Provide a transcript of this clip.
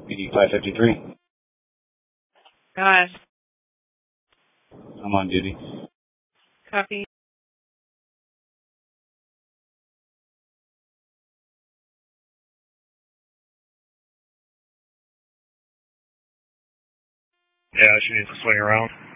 PD 553. God. I'm on duty. Copy. Yeah, she needs to swing around.